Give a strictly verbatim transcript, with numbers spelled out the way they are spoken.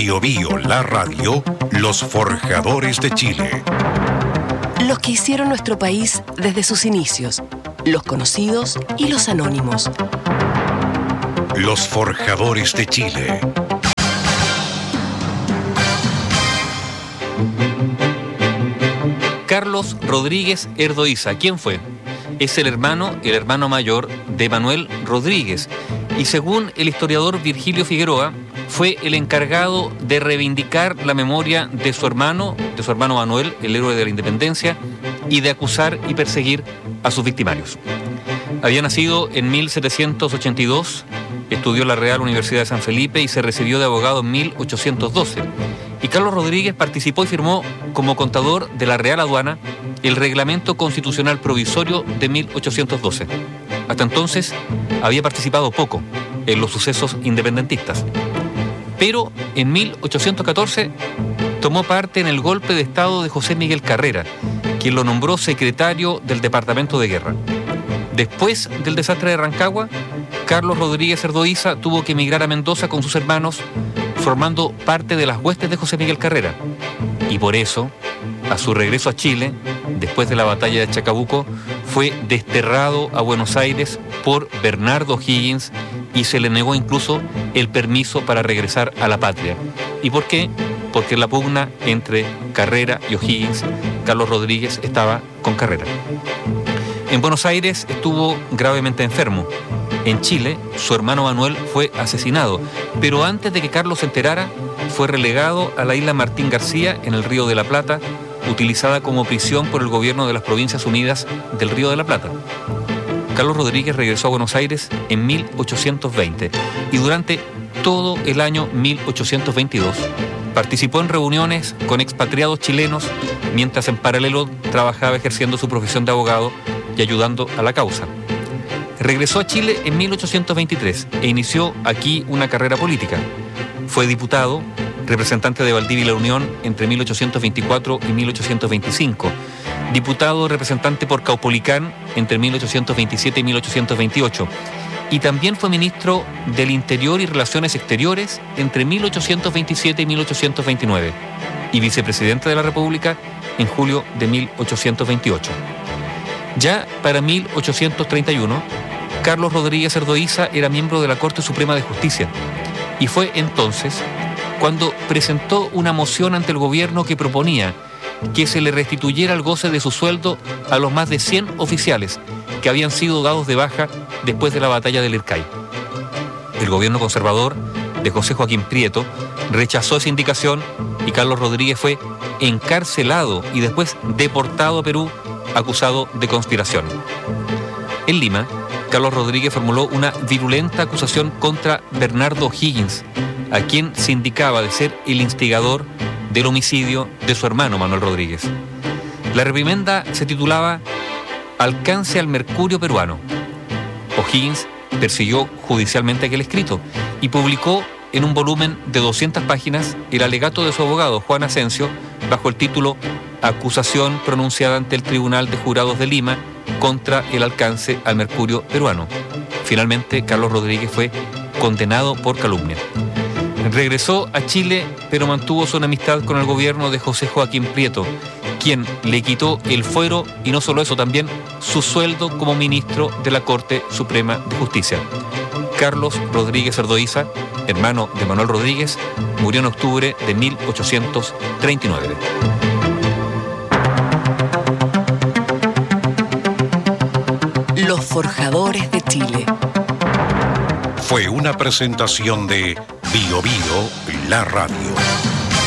Bio Bio, la radio, los forjadores de Chile. Los que hicieron nuestro país desde sus inicios, los conocidos y los anónimos. Los forjadores de Chile. Carlos Rodríguez Erdoiza, ¿quién fue? Es el hermano, el hermano mayor de Manuel Rodríguez, y según el historiador Virgilio Figueroa, fue el encargado de reivindicar la memoria de su hermano, de su hermano Manuel, el héroe de la independencia, y de acusar y perseguir a sus victimarios. Había nacido en mil setecientos ochenta y dos, estudió en la Real Universidad de San Felipe y se recibió de abogado en mil ochocientos doce. Y Carlos Rodríguez participó y firmó como contador de la Real Aduana el Reglamento Constitucional Provisorio de mil ochocientos doce. Hasta entonces había participado poco en los sucesos independentistas. Pero en mil ochocientos catorce tomó parte en el golpe de Estado de José Miguel Carrera, quien lo nombró secretario del Departamento de Guerra. Después del desastre de Rancagua, Carlos Rodríguez Erdoiza tuvo que emigrar a Mendoza con sus hermanos, formando parte de las huestes de José Miguel Carrera. Y por eso, a su regreso a Chile, después de la batalla de Chacabuco, fue desterrado a Buenos Aires por Bernardo O'Higgins y se le negó incluso el permiso para regresar a la patria. ¿Y por qué? Porque en la pugna entre Carrera y O'Higgins, Carlos Rodríguez estaba con Carrera. En Buenos Aires estuvo gravemente enfermo. En Chile, su hermano Manuel fue asesinado, pero antes de que Carlos se enterara, fue relegado a la isla Martín García en el Río de la Plata, utilizada como prisión por el gobierno de las Provincias Unidas del Río de la Plata. Carlos Rodríguez regresó a Buenos Aires en mil ochocientos veinte y durante todo el año mil ochocientos veintidós participó en reuniones con expatriados chilenos mientras en paralelo trabajaba ejerciendo su profesión de abogado y ayudando a la causa. Regresó a Chile en mil ochocientos veintitrés e inició aquí una carrera política. Fue diputado, representante de Valdivia y La Unión entre mil ochocientos veinticuatro y mil ochocientos veinticinco, diputado representante por Caupolicán entre mil ochocientos veintisiete y mil ochocientos veintiocho, y también fue ministro del Interior y Relaciones Exteriores entre mil ochocientos veintisiete y mil ochocientos veintinueve, y vicepresidente de la República en julio de mil ochocientos veintiocho. Ya para mil ochocientos treinta y uno, Carlos Rodríguez Erdoiza era miembro de la Corte Suprema de Justicia, y fue entonces cuando presentó una moción ante el gobierno que proponía que se le restituyera el goce de su sueldo a los más de cien oficiales que habían sido dados de baja después de la batalla del Ircay. El gobierno conservador de José Joaquín Prieto rechazó esa indicación y Carlos Rodríguez fue encarcelado y después deportado a Perú, acusado de conspiración. En Lima, Carlos Rodríguez formuló una virulenta acusación contra Bernardo O'Higgins, a quien se indicaba de ser el instigador del homicidio de su hermano Manuel Rodríguez. La reprimenda se titulaba Alcance al Mercurio Peruano. O'Higgins persiguió judicialmente aquel escrito y publicó en un volumen de doscientas páginas el alegato de su abogado Juan Asensio bajo el título Acusación pronunciada ante el Tribunal de Jurados de Lima contra el alcance al mercurio peruano. Finalmente, Carlos Rodríguez fue condenado por calumnia. Regresó a Chile, pero mantuvo su enemistad con el gobierno de José Joaquín Prieto, quien le quitó el fuero y no solo eso, también su sueldo como ministro de la Corte Suprema de Justicia. Carlos Rodríguez Erdoiza, hermano de Manuel Rodríguez, murió en octubre de mil ochocientos treinta y nueve. Los forjadores de Chile. Fue una presentación de Bio Bio, la radio.